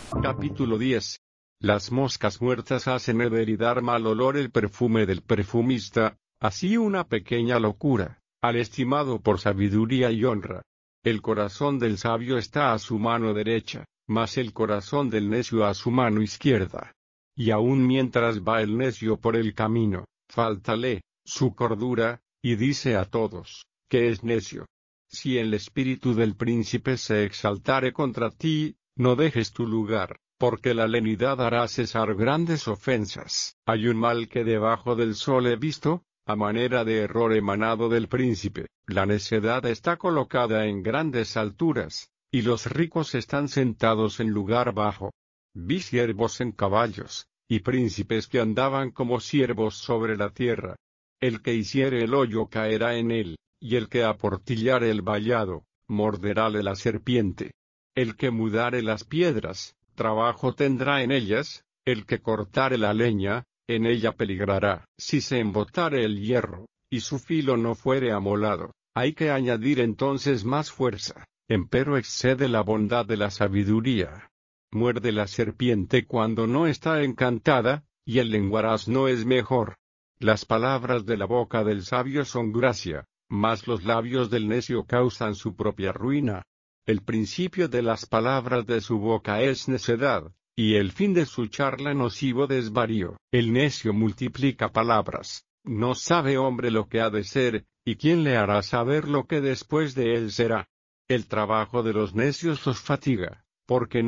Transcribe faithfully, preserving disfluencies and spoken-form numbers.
Capítulo diez. Las moscas muertas hacen herir y dar mal olor el perfume del perfumista, así una pequeña locura, al estimado por sabiduría y honra. El corazón del sabio está a su mano derecha, mas el corazón del necio a su mano izquierda. Y aun mientras va el necio por el camino, fáltale su cordura, y dice a todos, que es necio. Si el espíritu del príncipe se exaltare contra ti, no dejes tu lugar, porque la lenidad hará cesar grandes ofensas. Hay un mal que debajo del sol he visto, a manera de error emanado del príncipe. La necedad está colocada en grandes alturas, y los ricos están sentados en lugar bajo. Vi siervos en caballos, y príncipes que andaban como siervos sobre la tierra. El que hiciere el hoyo caerá en él, y el que aportillare el vallado, morderále la serpiente. El que mudare las piedras, trabajo tendrá en ellas; el que cortare la leña, en ella peligrará. Si se embotare el hierro, y su filo no fuere amolado, hay que añadir entonces más fuerza, empero excede la bondad de la sabiduría. Muerde la serpiente cuando no está encantada, y el lenguaraz no es mejor. Las palabras de la boca del sabio son gracia, mas los labios del necio causan su propia ruina. El principio de las palabras de su boca es necedad, y el fin de su charla nocivo desvarío. El necio multiplica palabras, no sabe hombre lo que ha de ser, y quién le hará saber lo que después de él será. El trabajo de los necios los fatiga, porque